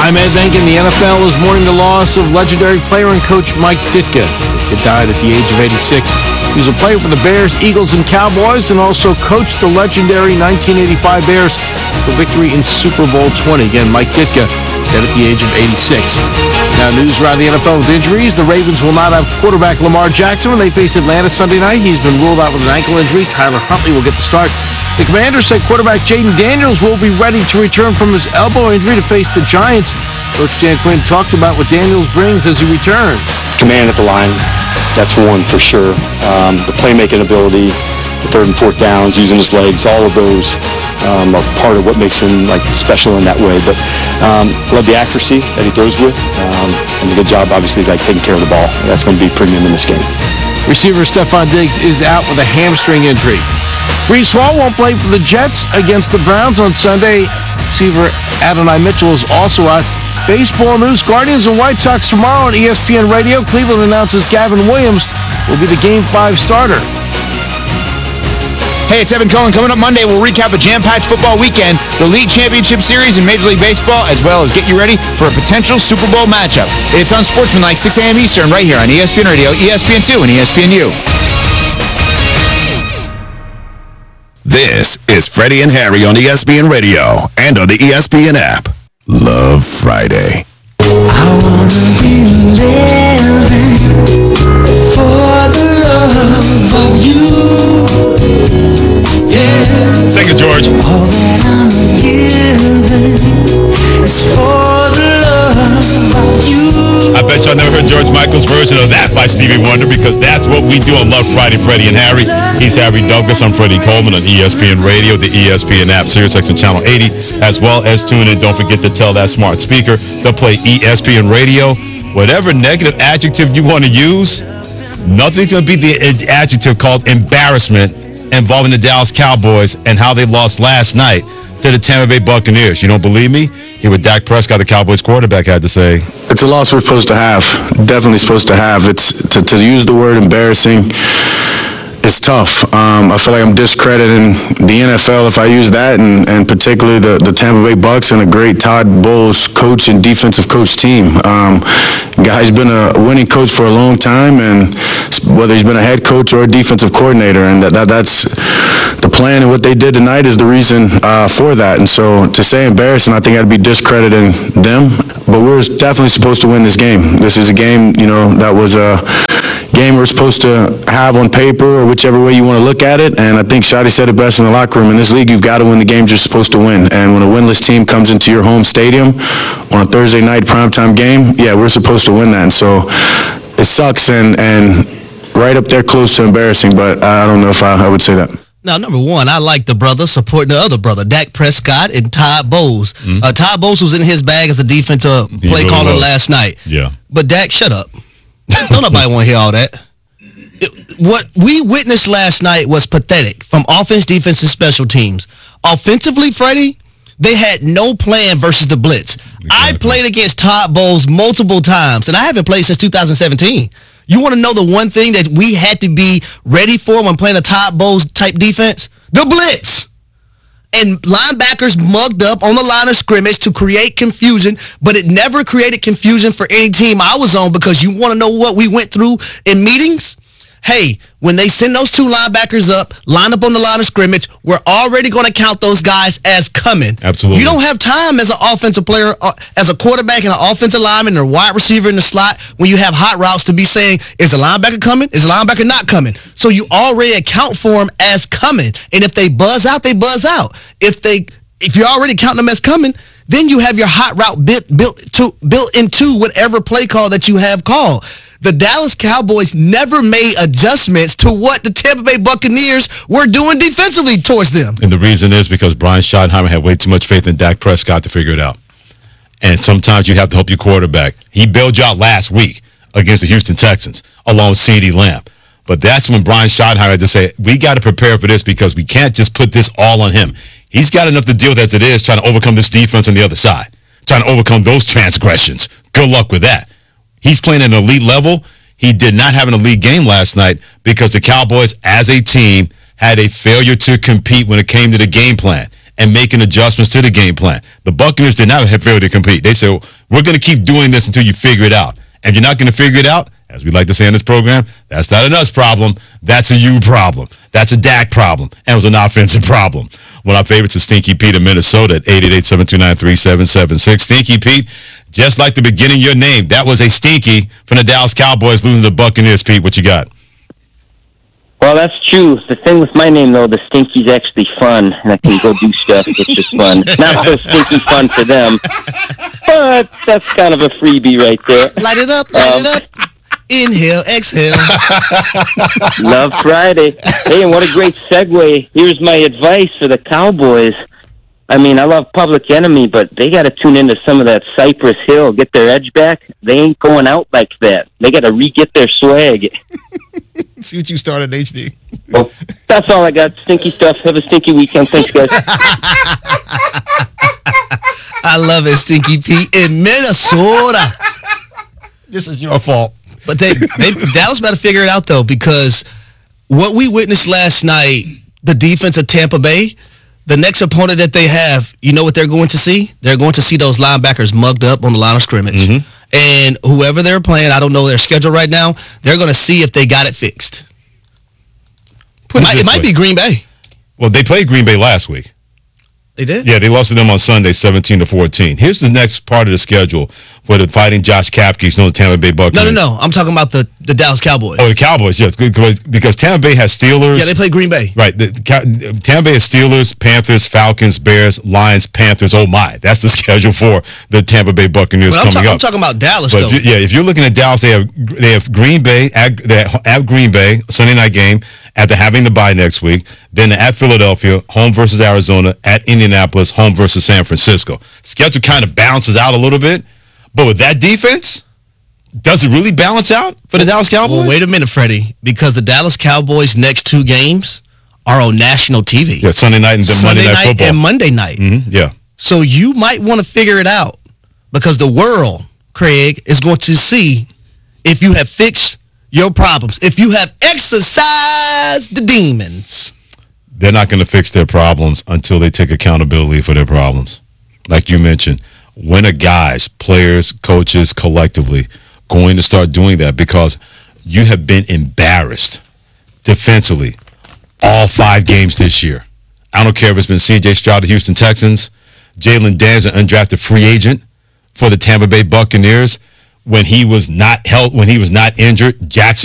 I'm Ed Benkin. The NFL is mourning the loss of legendary player and coach Mike Ditka. Ditka died at the age of 86. He was a player for the Bears, Eagles, and Cowboys, and also coached the legendary 1985 Bears for victory in Super Bowl 20. Again, Mike Ditka dead at the age of 86. Now, news around the NFL with injuries. The Ravens will not have quarterback Lamar Jackson when they face Atlanta Sunday night. He's been ruled out with an ankle injury. Tyler Huntley will get the start. The Commanders said quarterback Jaden Daniels will be ready to return from his elbow injury to face the Giants. Coach Dan Quinn talked about what Daniels brings as he returns. Command at the line, that's one for sure. The playmaking ability, the third and fourth downs, using his legs, all of those are part of what makes him special in that way. But love the accuracy that he throws with, and the good job, obviously, taking care of the ball. That's going to be premium in this game. Receiver Stephon Diggs is out with a hamstring injury. Breece Hall won't play for the Jets against the Browns on Sunday. Receiver Adonai Mitchell is also out. Baseball news, Guardians and White Sox tomorrow on ESPN Radio. Cleveland announces Gavin Williams will be the Game 5 starter. Hey, it's Evan Cohen. Coming up Monday, we'll recap a jam-packed football weekend, the League Championship Series in Major League Baseball, as well as get you ready for a potential Super Bowl matchup. It's Unsportsmanlike, 6 a.m. Eastern, right here on ESPN Radio, ESPN2, and ESPNU. This is Freddie and Harry on ESPN Radio and on the ESPN app. Love Friday. I wanna be living for the love of you. Yeah. Sing it, George. All that I'm giving is for the love of you. I bet y'all never heard George Michael's version of that by Stevie Wonder, because that's what we do on Love Friday, Freddie and Harry. He's Harry Douglas. I'm Freddie Coleman on ESPN Radio, the ESPN app, SiriusXM Channel 80, as well as tune in. Don't forget to tell that smart speaker to play ESPN Radio. Whatever negative adjective you want to use, nothing's going to beat the adjective called embarrassment involving the Dallas Cowboys and how they lost last night to the Tampa Bay Buccaneers. You don't believe me? Here with Dak Prescott, the Cowboys quarterback, had to say. It's a loss we're supposed to have. Definitely supposed to have. It's to use the word embarrassing. It's tough. I feel like I'm discrediting the NFL if I use that, and particularly the Tampa Bay Bucs and a great Todd Bowles coach and defensive coach team. Guy's been a winning coach for a long time, and whether he's been a head coach or a defensive coordinator, and that's the plan, and what they did tonight is the reason for that. And so to say embarrassing, I think I'd be discrediting them. But we're definitely supposed to win this game. This is a game, that was a game we're supposed to have on paper, or whichever way you want to look at it. And I think Shadi said it best in the locker room. In this league, you've got to win the games you're supposed to win. And when a winless team comes into your home stadium on a Thursday night primetime game, we're supposed to win that. And so it sucks and right up there close to embarrassing, but I don't know if I would say that. Now, number one, I like the brother supporting the other brher, Dak Prescott and Todd Bowles. Todd Bowles was in his bag as a defensive play caller last night. Yeah. But Dak, shut up. Don't nobody want to hear all that. What we witnessed last night was pathetic from offense, defense, and special teams. Offensively, Freddie, they had no plan versus the blitz. Exactly. I played against Todd Bowles multiple times, and I haven't played since 2017. You want to know the one thing that we had to be ready for when playing a Todd Bowles type defense? The blitz. And linebackers mugged up on the line of scrimmage to create confusion, but it never created confusion for any team I was on, because you want to know what we went through in meetings? Hey, when they send those two linebackers up, line up on the line of scrimmage, we're already going to count those guys as coming. Absolutely. You don't have time as an offensive player, as a quarterback and an offensive lineman or wide receiver in the slot, when you have hot routes, to be saying, is the linebacker coming? Is the linebacker not coming? So you already account for them as coming. And if they buzz out, they buzz out. If you're already counting them as coming, then you have your hot route built into whatever play call that you have called. The Dallas Cowboys never made adjustments to what the Tampa Bay Buccaneers were doing defensively towards them. And the reason is because Brian Schottenheimer had way too much faith in Dak Prescott to figure it out. And sometimes you have to help your quarterback. He bailed you out last week against the Houston Texans, along with CeeDee Lamb. But that's when Brian Schottenheimer had to say, we got to prepare for this, because we can't just put this all on him. He's got enough to deal with as it is, trying to overcome this defense on the other side, trying to overcome those transgressions. Good luck with that. He's playing at an elite level. He did not have an elite game last night because the Cowboys, as a team, had a failure to compete when it came to the game plan. and making adjustments to the game plan. The Buccaneers did not have failed to compete. They said, we're going to keep doing this until you figure it out. And if you're not going to figure it out, as we like to say in this program, that's not an us problem. That's a you problem. That's a Dak problem. And it was an offensive problem. One of our favorites is Stinky Pete of Minnesota at 888-729-3776. Stinky Pete, just like the beginning of your name, that was a stinky from the Dallas Cowboys losing to the Buccaneers. Pete, what you got? Well, that's true. The thing with my name, though, the Stinky's actually fun, and I can go do stuff, which is fun. Not so stinky fun for them, but that's kind of a freebie right there. Light it up, light it up. Inhale, exhale. Love Friday. Hey, and what a great segue. Here's my advice for the Cowboys. I mean, I love Public Enemy, but they got to tune into some of that Cypress Hill, get their edge back. They ain't going out like that. They got to re-get their swag. See what you started, HD. Well, that's all I got. Stinky stuff. Have a stinky weekend. Thanks, guys. I love it, Stinky Pete in Minnesota. This is your fault. But Dallas better figure it out, though, because what we witnessed last night, the defense of Tampa Bay, the next opponent that they have, you know what they're going to see? They're going to see those linebackers mugged up on the line of scrimmage. Mm-hmm. And whoever they're playing, I don't know their schedule right now, they're going to see if they got it fixed. It might be Green Bay. Well, they played Green Bay last week. They did? Yeah, they lost to them on Sunday, 17-14. Here's the next part of the schedule for the Fighting Josh Kapkes, the Tampa Bay Buccaneers. No. I'm talking about the Dallas Cowboys. Oh, the Cowboys, yes, because Tampa Bay has Steelers. Yeah, they play Green Bay. Right. Tampa Bay has Steelers, Panthers, Falcons, Bears, Lions, Panthers. Oh, my. That's the schedule for the Tampa Bay Buccaneers coming up. I'm talking about Dallas, but though. If you're looking at Dallas, they have Green Bay, at Green Bay, Sunday night game, after having the bye next week, then at Philadelphia, home versus Arizona, at Indianapolis, home versus San Francisco. Schedule kind of balances out a little bit, but with that defense, does it really balance out for the Dallas Cowboys? Well, wait a minute, Freddie, because the Dallas Cowboys' next two games are on national TV. Yeah, Sunday night and Monday night football. And Monday night. Mm-hmm, yeah. So you might want to figure it out because the world, Craig, is going to see if you have fixed your problems, if you have exorcised the demons. They're not going to fix their problems until they take accountability for their problems. Like you mentioned, when are guys, players, coaches, collectively going to start doing that? Because you have been embarrassed defensively all 5 games this year. I don't care if it's been C.J. Stroud of the Houston Texans, Jalen Daniels, an undrafted free agent for the Tampa Bay Buccaneers. When he was not injured, Jackson